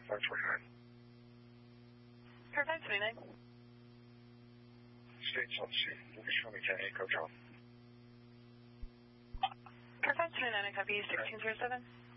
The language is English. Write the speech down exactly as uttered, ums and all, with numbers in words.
five twenty-nine. Car five twenty-nine. States on scene. Please show me ten eight, go John. Car five twenty-nine, I copy you sixteen zero seven.